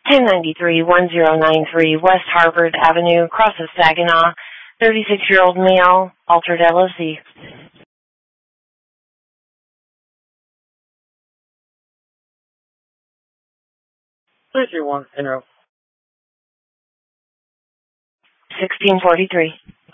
1093-1093 West Harvard Avenue, Cross of Saginaw, 36-year-old male, altered LOC. 331 en route. 1643.